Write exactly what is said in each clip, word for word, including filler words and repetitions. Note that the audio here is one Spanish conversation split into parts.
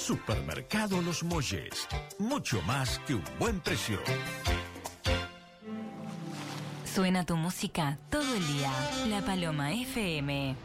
Supermercado Los Molles. Mucho más que un buen precio. Suena tu música todo el día. La Paloma F M.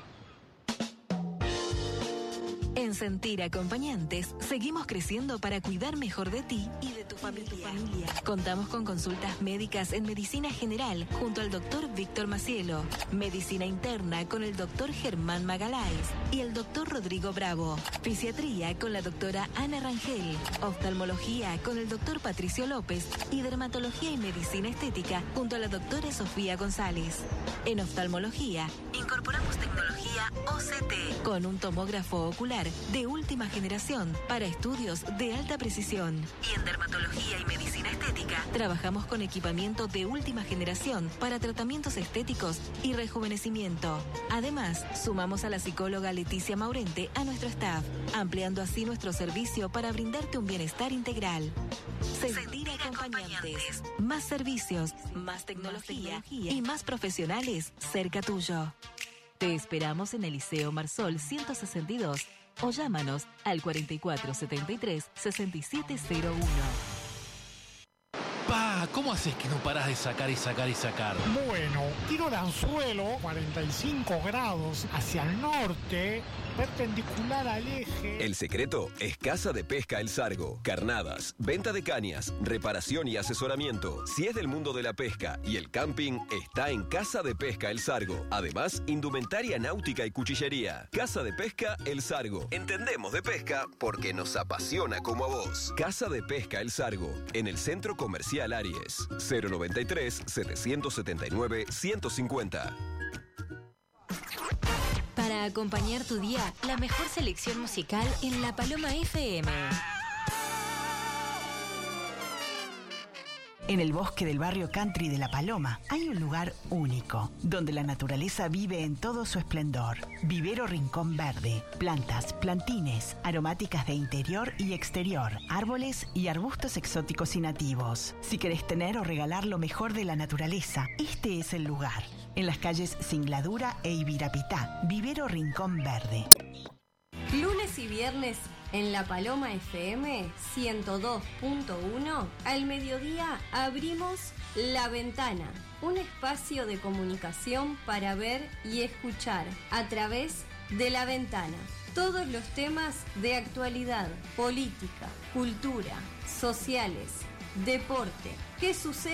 En Sentir Acompañantes, seguimos creciendo para cuidar mejor de ti y de tu familia. Contamos con consultas médicas en medicina general junto al doctor Víctor Macielo, medicina interna con el doctor Germán Magaláes y el doctor Rodrigo Bravo, fisiatría con la doctora Ana Rangel, oftalmología con el doctor Patricio López y dermatología y medicina estética junto a la doctora Sofía González. En oftalmología, incorporamos tecnología O C T con un tomógrafo ocular de última generación para estudios de alta precisión. Y en dermatología y medicina estética, trabajamos con equipamiento de última generación para tratamientos estéticos y rejuvenecimiento. Además, sumamos a la psicóloga Leticia Maurente a nuestro staff, ampliando así nuestro servicio para brindarte un bienestar integral. Sentir Acompañantes. Más servicios, más tecnología, más tecnología y más profesionales cerca tuyo. Te esperamos en el Liceo Marsol ciento sesenta y dos o llámanos al cuarenta y cuatro setenta y tres sesenta y siete cero uno. Pa, ¿cómo haces que no parás de sacar y sacar y sacar? Bueno, tiro de anzuelo, cuarenta y cinco grados hacia el norte, perpendicular al eje. El secreto es Casa de Pesca El Sargo. Carnadas, venta de cañas, reparación y asesoramiento. Si es del mundo de la pesca y el camping, está en Casa de Pesca El Sargo. Además, indumentaria náutica y cuchillería. Casa de Pesca El Sargo. Entendemos de pesca porque nos apasiona como a vos. Casa de Pesca El Sargo, en el Centro Comercial Aries. cero noventa y tres, setecientos setenta y nueve, ciento cincuenta. Para acompañar tu día, la mejor selección musical en La Paloma F M. En el bosque del barrio country de La Paloma hay un lugar único, donde la naturaleza vive en todo su esplendor. Vivero Rincón Verde. Plantas, plantines, aromáticas de interior y exterior, árboles y arbustos exóticos y nativos. Si querés tener o regalar lo mejor de la naturaleza, este es el lugar. En las calles Singladura e Ibirapitá, Vivero Rincón Verde. Lunes y viernes en La Paloma F M ciento dos punto uno, al mediodía abrimos La Ventana, un espacio de comunicación para ver y escuchar a través de la ventana todos los temas de actualidad, política, cultura, sociales, deporte. ¿Qué sucede?